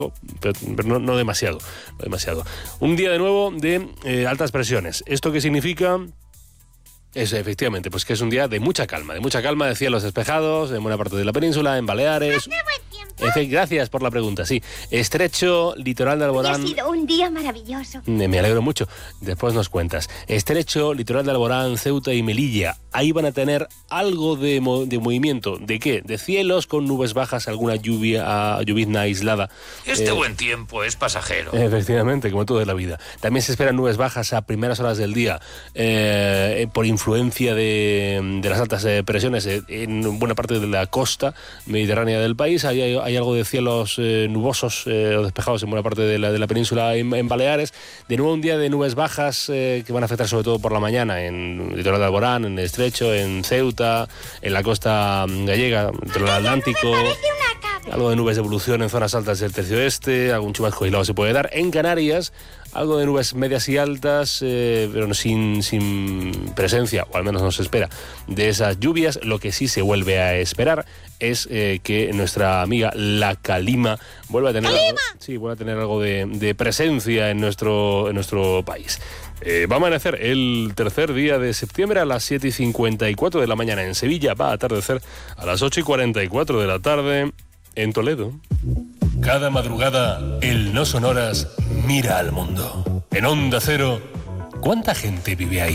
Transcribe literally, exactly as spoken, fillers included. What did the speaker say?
pero, pero no, no demasiado, no demasiado. Un día de nuevo de eh, altas presiones. ¿Esto qué significa? Es efectivamente, pues que es un día de mucha calma, de mucha calma, de cielos despejados, en buena parte de la península, en Baleares. ¿Hace buen tiempo? Efe, gracias por la pregunta, sí. Estrecho, litoral de Alborán. Ha sido un día maravilloso. Me alegro mucho. Después nos cuentas. Estrecho, litoral de Alborán, Ceuta y Melilla. Ahí van a tener algo de, mo de movimiento. ¿De qué? De cielos con nubes bajas, alguna lluvia, uh, llovizna aislada. Este eh, buen tiempo es pasajero. Efectivamente, como todo en la vida. También se esperan nubes bajas a primeras horas del día eh, por influencia de, de las altas eh, presiones eh, en buena parte de la costa mediterránea del país. Hay, hay, hay algo de cielos eh, nubosos eh, o despejados en buena parte de la, de la península en, en Baleares. De nuevo un día de nubes bajas eh, que van a afectar sobre todo por la mañana en el litoral de Alborán, en el Estrecho, en Ceuta, en la costa gallega, dentro del Atlántico. Algo de nubes de evolución en zonas altas del tercio oeste, algún chubasco aislado se puede dar. En Canarias, algo de nubes medias y altas, eh, pero sin, sin presencia, o al menos no se espera, de esas lluvias. Lo que sí se vuelve a esperar es eh, que nuestra amiga la Calima vuelva a tener, algo, sí, vuelva a tener algo de, de presencia en nuestro, en nuestro país. Eh, va a amanecer el tercer día de septiembre a las siete y cincuenta y cuatro de la mañana en Sevilla. Va a atardecer a las ocho y cuarenta y cuatro de la tarde en Toledo. Cada madrugada, el No Sonoras mira al mundo. En Onda Cero, ¿cuánta gente vive ahí?